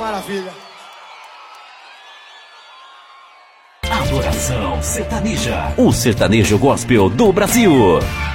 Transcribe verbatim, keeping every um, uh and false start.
Maravilha. Adoração Sertaneja, o sertanejo gospel do Brasil.